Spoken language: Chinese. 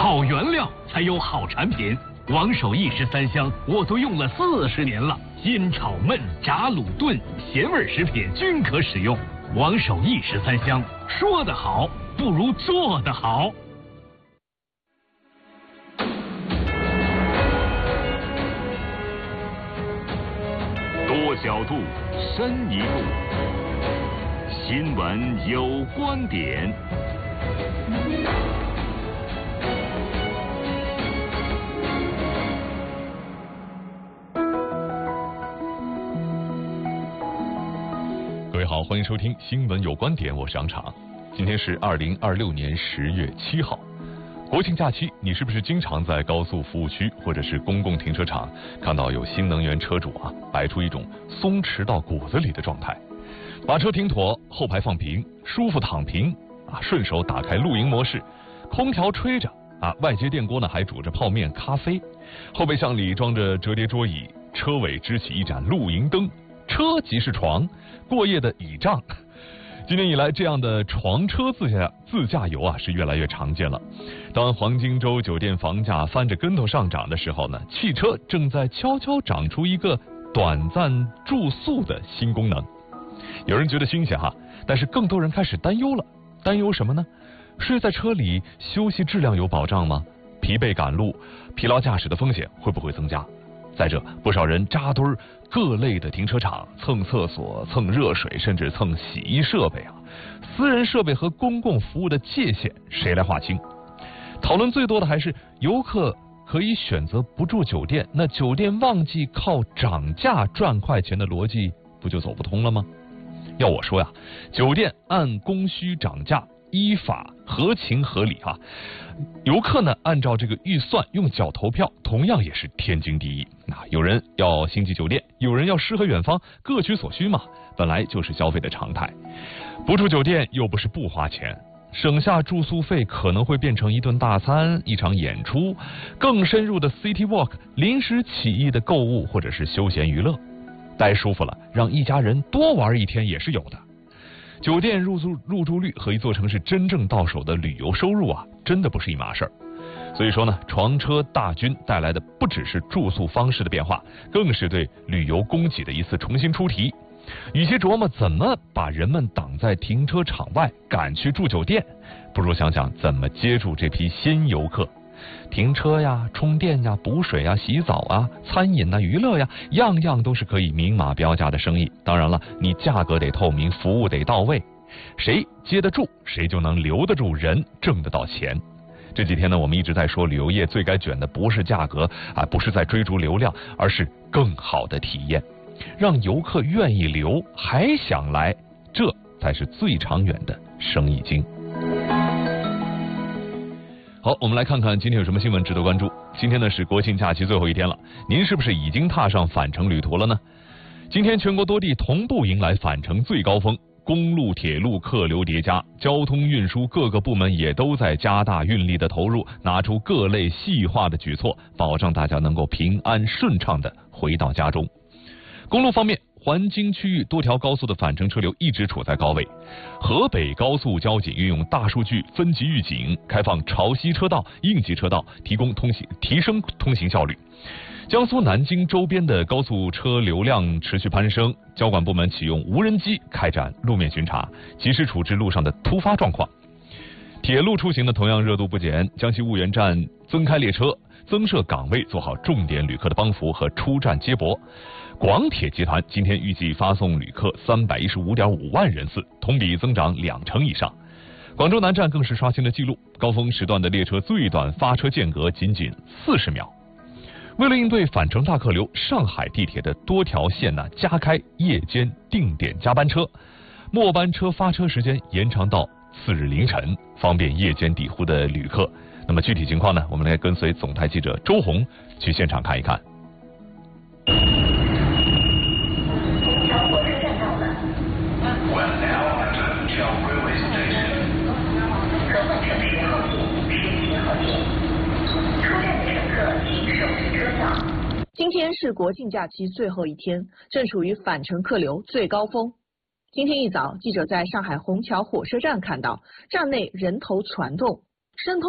好原料才有好产品。王守义13香我都用了40年了，煎炒焖炸卤炖咸味食品均可使用。王守义13香，说得好不如做得好。 多角度，深一步。新闻有观点。 各位好，欢迎收听新闻有观点，我是杨场。今天是2026年10月7号，国庆假期，你是不是经常在高速服务区或者是公共停车场看到有新能源车主摆出一种松弛到骨子里的状态，把车停妥，后排放平，舒服躺平顺手打开露营模式，空调吹着外接电锅呢还煮着泡面咖啡，后备箱里装着折叠桌椅，车尾支起一盏露营灯，车即是床，过夜的倚仗。今年以来，这样的床车自驾游是越来越常见了。当黄金周酒店房价翻着跟头上涨的时候呢，汽车正在悄悄长出一个短暂住宿的新功能。有人觉得新鲜但是更多人开始担忧了。担忧什么呢？睡在车里休息质量有保障吗？疲惫赶路、疲劳驾驶的风险会不会增加？再者，不少人扎堆各类的停车场蹭厕所、蹭热水，甚至蹭洗衣设备私人设备和公共服务的界限谁来划清？讨论最多的还是游客可以选择不住酒店，那酒店旺季靠涨价赚快钱的逻辑不就走不通了吗？要我说酒店按供需涨价依法合情合理游客呢按照这个预算用脚投票，同样也是天经地义。有人要星级酒店，有人要诗和远方，各取所需嘛，本来就是消费的常态。不住酒店又不是不花钱，省下住宿费可能会变成一顿大餐、一场演出，更深入的 City Walk、临时起意的购物或者是休闲娱乐。待舒服了，让一家人多玩一天也是有的。酒店入住率和一座城市真正到手的旅游收入真的不是一码事儿。所以说呢，床车大军带来的不只是住宿方式的变化，更是对旅游供给的一次重新出题。与其琢磨怎么把人们挡在停车场外赶去住酒店，不如想想怎么接住这批新游客。停车充电补水洗澡餐饮娱乐样样都是可以明码标价的生意。当然了，你价格得透明，服务得到位，谁接得住，谁就能留得住人，挣得到钱。这几天呢，我们一直在说旅游业最该卷的不是价格不是在追逐流量，而是更好的体验，让游客愿意留，还想来，这才是最长远的生意经。好，我们来看看今天有什么新闻值得关注。今天呢是国庆假期最后一天了，您是不是已经踏上返程旅途了呢？今天全国多地同步迎来返程最高峰，公路、铁路客流叠加，交通运输各个部门也都在加大运力的投入，拿出各类细化的举措，保障大家能够平安顺畅地回到家中。公路方面，环京区域多条高速的返程车流一直处在高位。河北高速交警运用大数据分级预警，开放潮汐车道、应急车道，提升通行效率。江苏南京周边的高速车流量持续攀升，交管部门启用无人机开展路面巡查，及时处置路上的突发状况。铁路出行呢同样热度不减，江西婺源站增开列车，增设岗位，做好重点旅客的帮扶和出站接驳。广铁集团今天预计发送旅客315.5万人次，同比增长2%以上。广州南站更是刷新了纪录，高峰时段的列车最短发车间隔仅40秒。为了应对返程大客流，上海地铁的多条线加开夜间定点加班车，末班车发车时间延长到次日凌晨，方便夜间抵沪的旅客。那么具体情况呢，我们来跟随总台记者周红去现场看一看。 今天是国庆假期最后一天，正处于返程客流最高峰。今天一早，记者在上海虹桥火车站看到，站内人头攒动，申通